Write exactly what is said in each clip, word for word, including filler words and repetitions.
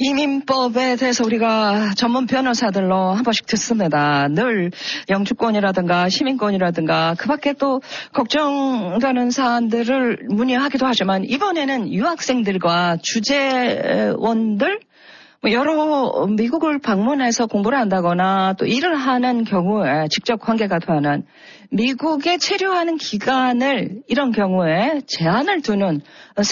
이민법에 대해서 우리가 전문 변호사들로 한 번씩 듣습니다. 늘 영주권이라든가 시민권이라든가 그 밖에 또 걱정되는 사안들을 문의하기도 하지만 이번에는 유학생들과 주재원들 여러 미국을 방문해서 공부를 한다거나 또 일을 하는 경우에 직접 관계가 되는 미국에 체류하는 기간을 이런 경우에 제한을 두는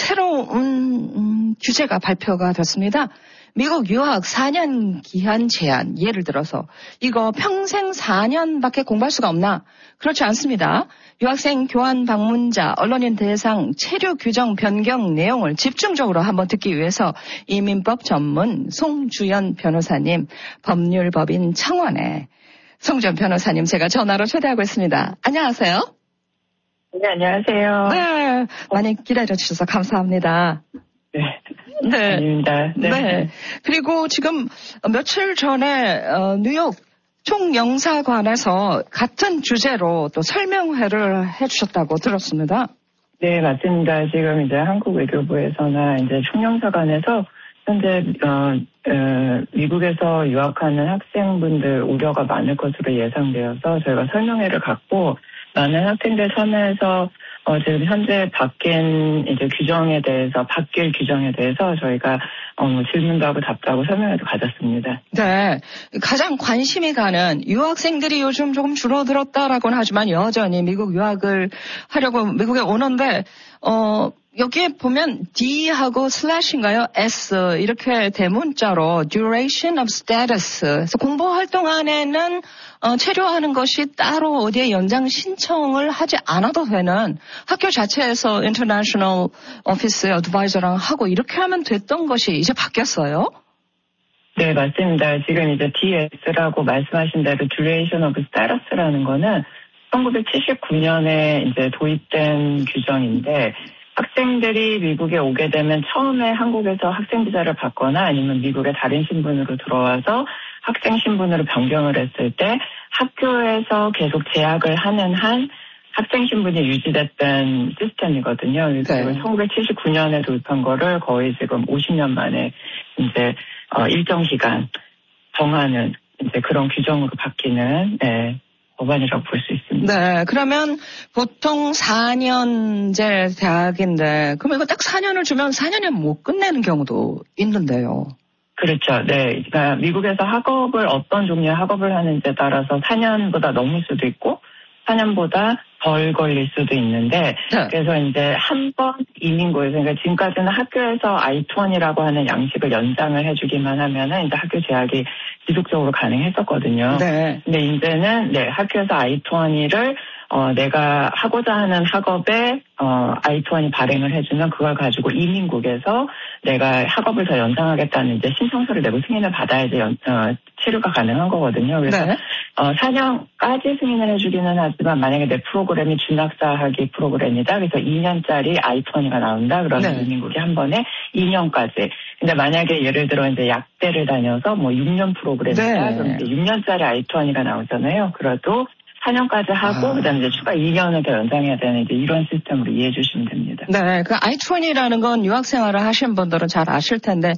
새로운 규제가 발표가 됐습니다. 미국 유학 사 년 기한 제한, 예를 들어서 이거 평생 사 년밖에 공부할 수가 없나? 그렇지 않습니다. 유학생 교환 방문자, 언론인 대상 체류 규정 변경 내용을 집중적으로 한번 듣기 위해서 이민법 전문 송주연 변호사님, 법률법인 청원의 송주연 변호사님 제가 전화로 초대하고 있습니다. 안녕하세요. 네, 안녕하세요. 네, 많이 기다려주셔서 감사합니다. 네. 네. 아닙니다. 네. 네. 그리고 지금 며칠 전에 어, 뉴욕 총영사관에서 같은 주제로 또 설명회를 해주셨다고 들었습니다. 네, 맞습니다. 지금 이제 한국 외교부에서나 이제 총영사관에서 현재 어, 어, 미국에서 유학하는 학생분들 우려가 많을 것으로 예상되어서 저희가 설명회를 갖고 많은 학생들 참여해서 어, 지금 현재 바뀐 이제 규정에 대해서, 바뀔 규정에 대해서 저희가, 어, 질문도 하고 답도 하고 설명회도 가졌습니다. 네. 가장 관심이 가는 유학생들이 요즘 조금 줄어들었다라고는 하지만 여전히 미국 유학을 하려고 미국에 오는데, 어, 여기에 보면 D하고 슬래시인가요? S 이렇게 대문자로 duration of status. 그래서 공부 활동 안에는 어, 체류하는 것이 따로 어디에 연장 신청을 하지 않아도 되는 학교 자체에서 international office advisor랑 하고 이렇게 하면 됐던 것이 이제 바뀌었어요. 네, 맞습니다. 지금 이제 디에스라고 말씀하신 대로 duration of status라는 거는 천구백칠십구 년에 이제 도입된 규정인데 학생들이 미국에 오게 되면 처음에 한국에서 학생 비자를 받거나 아니면 미국의 다른 신분으로 들어와서 학생 신분으로 변경을 했을 때 학교에서 계속 재학을 하는 한 학생 신분이 유지됐던 시스템이거든요. 그래서 네. 천구백칠십구 년에 도입한 거를 거의 지금 오십 년 만에 이제 어, 일정 기간 정하는 이제 그런 규정으로 바뀌는 네. 법안이라고 볼 수 있습니다. 네, 그러면 보통 사 년제 대학인데, 그럼 이거 딱 사 년을 주면 사 년에 못 끝내는 경우도 있는데요. 그렇죠. 네. 그러니까 미국에서 학업을 어떤 종류의 학업을 하는지에 따라서 사 년보다 넘을 수도 있고, 사 년보다 덜 걸릴 수도 있는데, 네. 그래서 이제 한 번 이민고에서, 그러니까 지금까지는 학교에서 아이 투원이라고 하는 양식을 연장을 해주기만 하면은 이제 학교 재학이 지속적으로 가능했었거든요. 네. 근데 이제는, 네, 학교에서 아이 투원이를 어, 내가 하고자 하는 학업에, 어, 아이 투원이 발행을 해주면 그걸 가지고 이민국에서 내가 학업을 더 연장하겠다는 이제 신청서를 내고 승인을 받아야지 연, 어, 체류가 가능한 거거든요. 그래서, 네. 어, 사 년까지 승인을 해주기는 하지만 만약에 내 프로그램이 준학사학위 프로그램이다. 그래서 이 년짜리 아이 투원이가 나온다. 그러면 네. 이민국이 한 번에 이 년까지. 근데 만약에 예를 들어 이제 약대를 다녀서 뭐 육 년 프로그램이다. 네. 그럼 이제 육 년짜리 아이 투원이가 나오잖아요. 그래도 사 년까지 하고 아. 그다음에 이제 추가 이 년을 더 연장해야 되는 이제 이런 시스템으로 이해해 주시면 됩니다. 네, 그 아이 투원이라는 건 유학 생활을 하신 분들은 잘 아실 텐데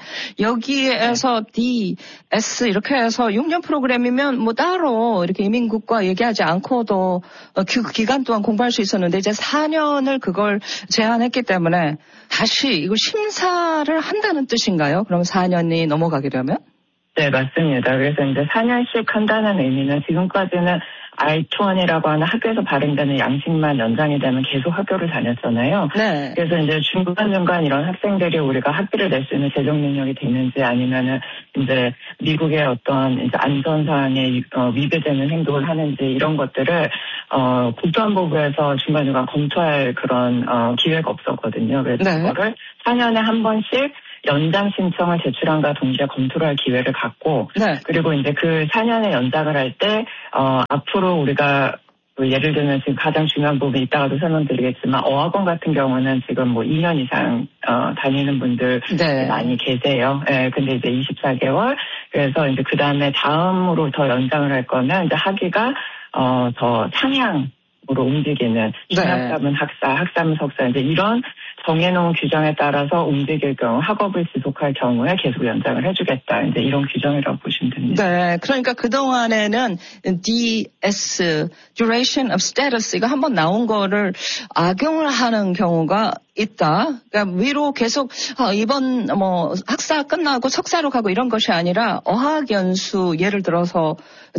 여기에서 네. D, S 이렇게 해서 육 년 프로그램이면 뭐 따로 이렇게 이민국과 얘기하지 않고도 그 기간 동안 공부할 수 있었는데 이제 사 년을 그걸 제한했기 때문에 다시 이거 심사를 한다는 뜻인가요? 그럼 사 년이 넘어가게 되면? 네, 맞습니다. 그래서 이제 사 년씩 한다는 의미는 지금까지는 아이 투원이라고 하는 학교에서 발행되는 양식만 연장이 되면 계속 학교를 다녔잖아요. 네. 그래서 이제 중간중간 이런 학생들이 우리가 학비를 낼 수 있는 재정 능력이 되는지 아니면은 이제 미국의 어떤 이제 안전사항에 어, 위배되는 행동을 하는지 이런 것들을 어, 국토안보부에서 중간중간 검토할 그런 어, 기회가 없었거든요. 그래서 네. 그거를 사 년에 한 번씩 연장 신청을 제출함과 동시에 검토를 할 기회를 갖고, 네. 그리고 이제 그 사 년의 연장을 할 때, 어, 앞으로 우리가, 뭐 예를 들면 지금 가장 중요한 부분이 이따가도 설명드리겠지만, 어학원 같은 경우는 지금 뭐 이 년 이상, 어, 다니는 분들 네. 많이 계세요. 예, 네, 근데 이제 이십사 개월. 그래서 이제 그 다음에 다음으로 더 연장을 할 거면, 이제 학위가, 어, 더 상향, 으로 움직이는 중학사분 학사, 학사분 석사 이제 이런 정해놓은 규정에 따라서 움직일 경우, 학업을 지속할 경우에 계속 연장을 해주겠다. 이제 이런 규정이라고 보시면 됩니다. 네, 그러니까 그 동안에는 디 에스 (Duration of Status) 이거 한번 나온 거를 악용을 하는 경우가 있다. 그러니까 위로 계속 어, 이번 뭐 학사 끝나고 석사로 가고 이런 것이 아니라 어학연수 예를 들어서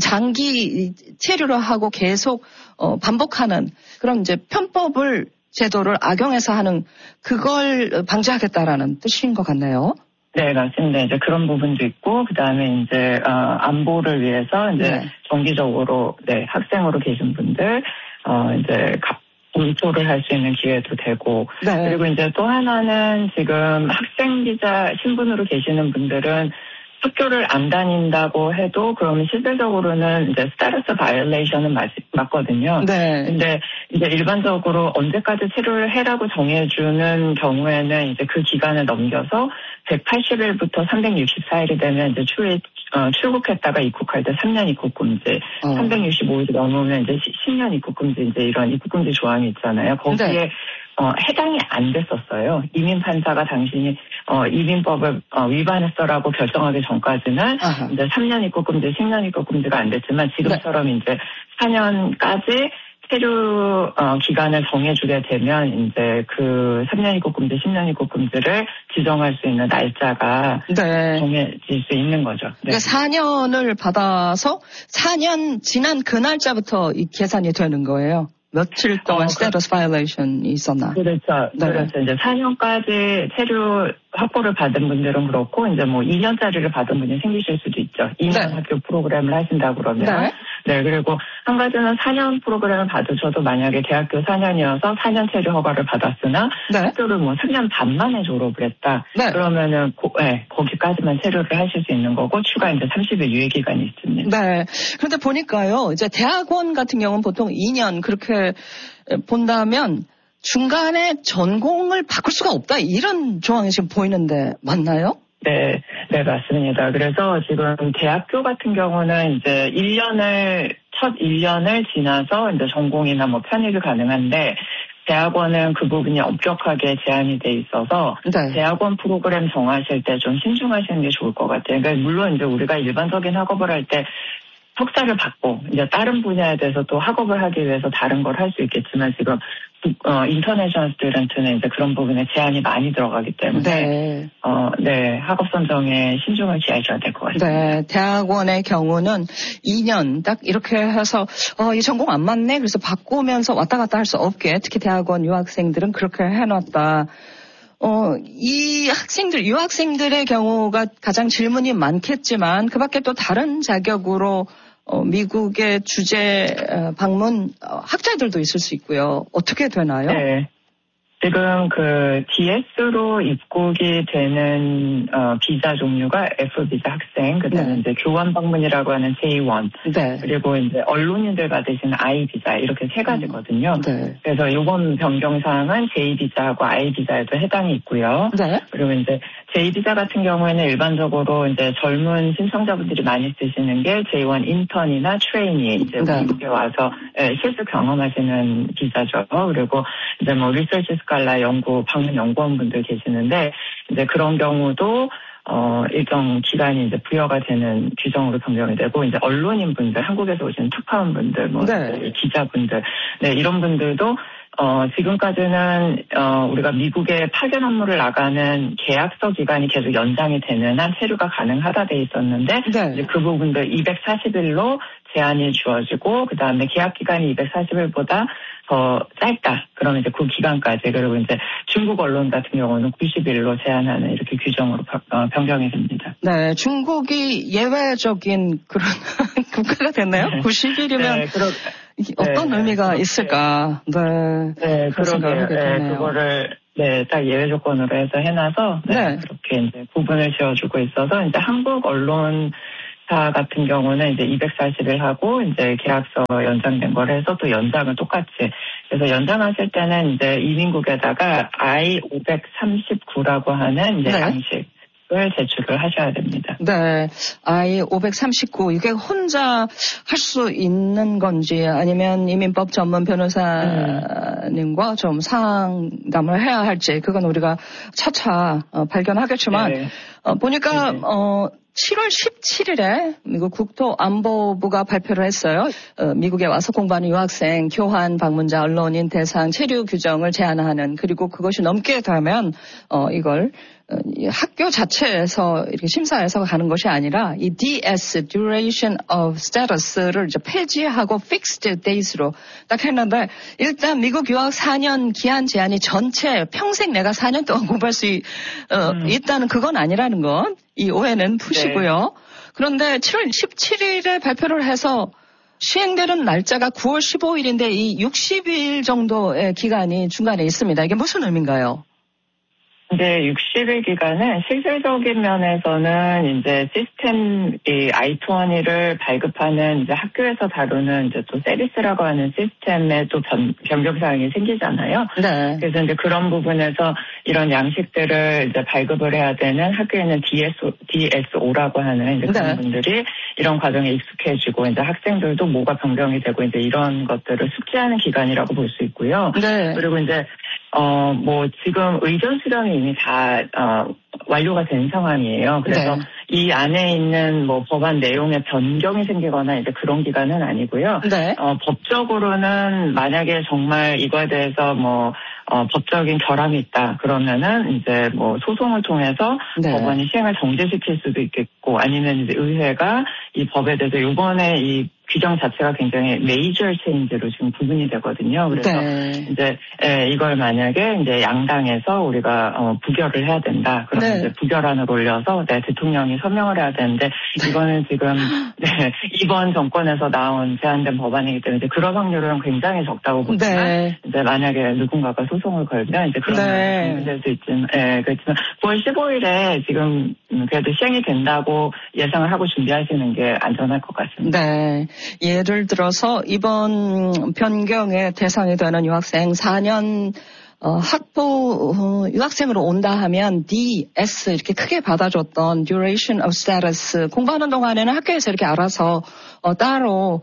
장기 체류를 하고 계속 어, 반복하는 그런 이제 편법을 제도를 악용해서 하는 그걸 방지하겠다라는 뜻인 것 같네요. 네, 맞습니다. 이제 그런 부분도 있고, 그 다음에 이제, 어, 안보를 위해서 이제 네. 정기적으로, 네, 학생으로 계신 분들, 어, 이제, 검토를 할 수 있는 기회도 되고, 네. 그리고 이제 또 하나는 지금 학생 비자 신분으로 계시는 분들은 학교를 안 다닌다고 해도 그러면 실질적으로는 이제 스타터스 바이올레이션은 맞, 맞거든요. 네. 근데 이제 일반적으로 언제까지 체류를 해라고 정해주는 경우에는 이제 그 기간을 넘겨서 백팔십 일부터 삼백육십사 일이 되면 이제 출, 어, 출국했다가 입국할 때 삼 년 입국금지, 어. 삼백육십오 일이 넘으면 이제 십 년 입국금지, 이제 이런 입국금지 조항이 있잖아요. 거기에 네. 어, 해당이 안 됐었어요. 이민 판사가 당신이 어, 이민법을 어, 위반했어라고 결정하기 전까지는 아하. 이제 삼 년 입국금지, 십 년 입국금지가 안 됐지만 지금처럼 네. 이제 사 년까지 체류 어, 기간을 정해주게 되면 이제 그 삼 년 입국금지, 십 년 입국금지를 지정할 수 있는 날짜가 네. 정해질 수 있는 거죠. 네. 그러니까 사 년을 받아서 사 년 지난 그 날짜부터 이 계산이 되는 거예요. 며칠 동안 어, 스테이터스 바이올레이션이 있었나? 그렇죠. 네. 그렇죠. 이제 사 년까지 체류 확보를 받은 분들은 그렇고, 이제 뭐 이 년짜리를 받은 분이 생기실 수도 있죠. 이 년 네. 학교 프로그램을 하신다 그러면. 네. 네. 그리고 한 가지는 사 년 프로그램을 받으셔도 만약에 대학교 사 년이어서 사 년 체류 허가를 받았으나 네. 학교를 뭐 삼 년 반 만에 졸업을 했다. 네. 그러면은 고, 네, 거기까지만 체류를 하실 수 있는 거고, 추가 이제 삼십 일 유예 기간이 있습니다. 네. 그런데 보니까요, 이제 대학원 같은 경우는 보통 이 년 그렇게 본다면 중간에 전공을 바꿀 수가 없다 이런 조항이 지금 보이는데 맞나요? 네, 네 맞습니다. 그래서 지금 대학교 같은 경우는 이제 일 년을 첫 일 년을 지나서 이제 전공이나 뭐 편입이 가능한데 대학원은 그 부분이 엄격하게 제한이 돼 있어서 네. 대학원 프로그램 정하실 때 좀 신중하시는 게 좋을 것 같아요. 그러니까 물론 이제 우리가 일반적인 학업을 할 때 석사를 받고 이제 다른 분야에 대해서 또 학업을 하기 위해서 다른 걸 할 수 있겠지만 지금 어, 인터내셔널 스튜던트는 이제 그런 부분에 제한이 많이 들어가기 때문에 네, 어, 네 학업 선정에 신중을 기하셔야 될 것 같습니다. 네, 대학원의 경우는 이 년 딱 이렇게 해서 어, 이 전공 안 맞네 그래서 바꾸면서 왔다 갔다 할 수 없게 특히 대학원 유학생들은 그렇게 해놨다. 어, 이 학생들, 유학생들의 경우가 가장 질문이 많겠지만 그 밖에 또 다른 자격으로 어, 미국의 주재 방문 학자들도 있을 수 있고요. 어떻게 되나요? 네. 지금 그 디에스로 입국이 되는 어, 비자 종류가 F 비자 학생, 그다음에 네. 이제 교환 방문이라고 하는 제이 원, 네. 그리고 이제 언론인들 받으시는 I 비자 이렇게 세 가지거든요. 네. 그래서 이번 변경 사항은 제이 비자하고 I 비자에도 해당이 있고요. 네. 그리고 이제 제이 비자 같은 경우에는 일반적으로 이제 젊은 신청자분들이 많이 쓰시는 게 제이 원 인턴이나 트레이니 이제 네. 미국에 와서 예, 실습 경험하시는 비자죠. 그리고 이제 뭐 리서치 스칼라 연구 방문 연구원분들 계시는데 이제 그런 경우도 어 일정 기간이 이제 부여가 되는 규정으로 변경이 되고 이제 언론인분들 한국에서 오신 특파원분들 뭐 네. 기자분들 네 이런 분들도 어, 지금까지는, 어, 우리가 미국에 파견 업무를 나가는 계약서 기간이 계속 연장이 되는 한 체류가 가능하다 돼 있었는데, 네. 이제 그 부분들 이백사십 일로 제한이 주어지고, 그 다음에 계약 기간이 이백사십 일보다 더 짧다. 그러면 이제 그 기간까지, 그리고 이제 중국 언론 같은 경우는 구십 일로 제한하는 이렇게 규정으로 어, 변경이 됩니다. 네, 중국이 예외적인 그런 국가가 됐나요? 네. 구십 일이면. 네, 그러... 어떤 네, 의미가 네, 있을까? 네, 네, 그러게요. 네, 그거를 네, 딱 예외 조건으로 해서 해놔서 네, 네. 그렇게 이제 구분을 지어주고 있어서 이제 한국 언론사 같은 경우는 이제 이백사십 일 하고 이제 계약서 연장된 걸 해서 또 연장을 똑같이 그래서 연장하실 때는 이제 이민국에다가 아이 오백삼십구라고 하는 이제 네. 양식 을 제출을 하셔야 됩니다. 네. 아이 오백삼십구, 이게 혼자 할 수 있는 건지 아니면 이민법 전문 변호사님과 음. 좀 상담을 해야 할지 그건 우리가 차차 어, 발견하겠지만 네. 어, 보니까 네. 어, 칠월 십칠일에 미국 국토안보부가 발표를 했어요. 어, 미국에 와서 공부하는 유학생, 교환 방문자, 언론인 대상 체류 규정을 제한하는, 그리고 그것이 넘게 되면 어, 이걸 어, 학교 자체에서 이렇게 심사해서 가는 것이 아니라 이 디에스, Duration of Status를 이제 폐지하고 Fixed Days로 딱 했는데, 일단 미국 유학 사 년 기한 제한이 전체 평생 내가 사 년 동안 공부할 수 어, 음. 있다는 그건 아니라는 건 이 오해는 푸시고요. 네. 그런데 칠월 십칠일에 발표를 해서 시행되는 날짜가 구월 십오일인데 이 육십일 정도의 기간이 중간에 있습니다. 이게 무슨 의미인가요? 이제 육십일 기간은 실질적인 면에서는 이제 시스템 이 아이이를 발급하는 이제 학교에서 다루는 이제 또 세비스라고 하는 시스템에 또 변, 변경 사항이 생기잖아요. 네. 그래서 이제 그런 부분에서 이런 양식들을 이제 발급을 해야 되는 학교에는 디에스, 디에스오라고 하는 이제 그런 네. 분들이 이런 과정에 익숙해지고 이제 학생들도 뭐가 변경이 되고 이제 이런 것들을 숙지하는 기간이라고 볼 수 있고요. 네. 그리고 이제 어, 뭐, 지금 의견 수렴이 이미 다, 어, 완료가 된 상황이에요. 그래서 네. 이 안에 있는 뭐 법안 내용에 변경이 생기거나 이제 그런 기간은 아니고요. 네. 어, 법적으로는 만약에 정말 이거에 대해서 뭐, 어, 법적인 결함이 있다. 그러면은 이제 뭐 소송을 통해서 네. 법원이 시행을 정지시킬 수도 있겠고, 아니면 이제 의회가 이 법에 대해서 요번에 이 규정 자체가 굉장히 메이저 체인지로 지금 구분이 되거든요. 그래서 네. 이제 에, 이걸 만약에 이제 양당에서 우리가 어, 부결을 해야 된다. 그러면 네. 이제 부결안을 올려서 네, 대통령이 서명을 해야 되는데 이거는 지금 네, 이번 정권에서 나온 제안된 법안이기 때문에 이제 그런 확률은 굉장히 적다고 보지만 네. 이제 만약에 누군가가 소송을 걸면 이제 그런 네. 문제될 수 있지만, 예, 그렇지만 구월 십오일에 지금 그래도 시행이 된다고 예상을 하고 준비하시는 게 안전할 것 같습니다. 네. 예를 들어서 이번 변경의 대상이 되는 유학생 사 년 어, 학부 어, 유학생으로 온다 하면 디에스 이렇게 크게 받아줬던 Duration of Status 공부하는 동안에는 학교에서 이렇게 알아서 어, 따로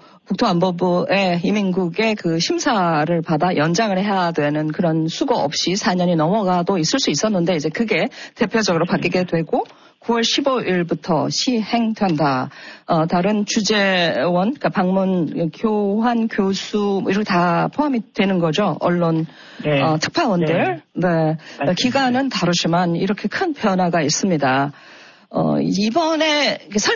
국토안보부의 이민국의 그 심사를 받아 연장을 해야 되는 그런 수고 없이 사 년이 넘어가도 있을 수 있었는데 이제 그게 대표적으로 바뀌게 되고 구월 십오일부터 시행된다. 어, 다른 주재원, 그러니까 방문, 교환, 교수, 이렇게 다 포함이 되는 거죠. 언론, 네. 어, 특파원들. 네. 네. 기간은 다르지만 이렇게 큰 변화가 있습니다. 어, 이번에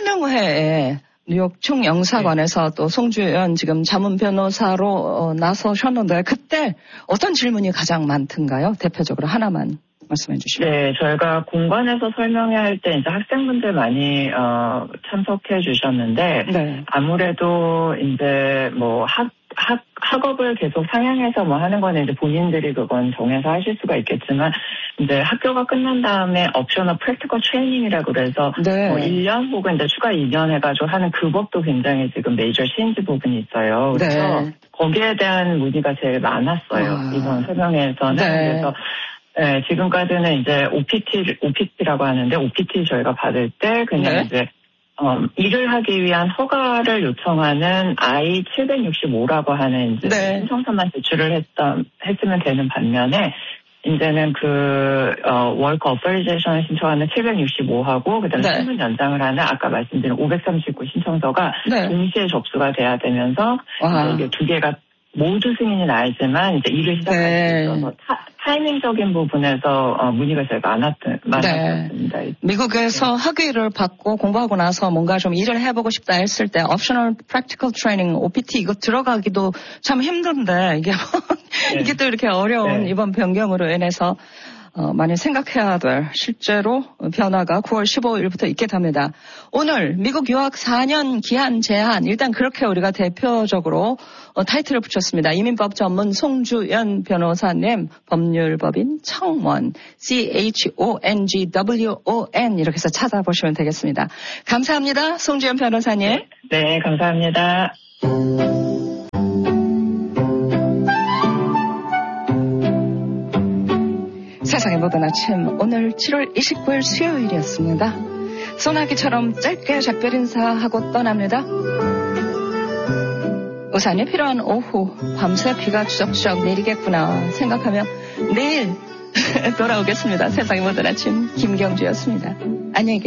설명회에 뉴욕 총영사관에서 또 송주연 지금 자문 변호사로 어, 나서셨는데 그때 어떤 질문이 가장 많던가요? 대표적으로 하나만. 말씀해 주시면. 네, 저희가 공관에서 설명회 할 때 이제 학생분들 많이 어, 참석해 주셨는데 네. 아무래도 이제 뭐 학 학, 학업을 계속 상향해서 뭐 하는 거는 이제 본인들이 그건 정해서 하실 수가 있겠지만, 이제 학교가 끝난 다음에 옵셔널 프랙티컬 트레이닝이라고 그래서 네. 뭐 일 년 혹은 이제 추가 이 년 해가지고 하는 그 법도 굉장히 지금 메이저 체인지 부분이 있어요. 그래서 네. 거기에 대한 문의가 제일 많았어요. 아. 이번 설명회에서는. 네. 그래서 네, 지금까지는 이제 오피티, 오피티라고 하는데, 오피티 저희가 받을 때 그냥 네. 이제 어, 일을 하기 위한 허가를 요청하는 아이 칠백육십오라고 하는 이제 네. 신청서만 제출을 했던, 했으면 되는 반면에, 이제는 그, 어, 월크 어퍼리제이션을 신청하는 칠백육십오하고, 그 다음에 네. 신분 연장을 하는 아까 말씀드린 오백삼십구 신청서가 네. 동시에 접수가 돼야 되면서, 이제 이게 두 개가 모두 승인이 나야지만 이제 일을 시작할 네. 수 있어서 타, 타이밍적인 부분에서 어, 문의가 제일 많았던, 많았습니다. 네. 미국에서 네. 학위를 받고 공부하고 나서 뭔가 좀 일을 해보고 싶다 했을 때 Optional Practical Training, 오피티 이거 들어가기도 참 힘든데 이게 네. 이게 또 이렇게 어려운 네. 이번 변경으로 인해서 어, 많이 생각해야 될 실제로 변화가 구월 십오일부터 있게 됩니다. 오늘 미국 유학 사 년 기한 제한 일단 그렇게 우리가 대표적으로 어, 타이틀을 붙였습니다. 이민법 전문 송주연 변호사님, 법률법인 청원 씨 에이치 오 엔 지 더블유 오 엔 이렇게 해서 찾아보시면 되겠습니다. 감사합니다. 송주연 변호사님. 네, 네 감사합니다. 세상 세상의 모든 아침, 오늘 칠월 이십구일 수요일이었습니다. 소나기처럼 짧게 작별 인사하고 떠납니다. 우산이 필요한 오후, 밤새 비가 추적추적 내리겠구나 생각하며 내일 돌아오겠습니다. 세상의 모든 아침 김경주였습니다. 안녕히 계세요.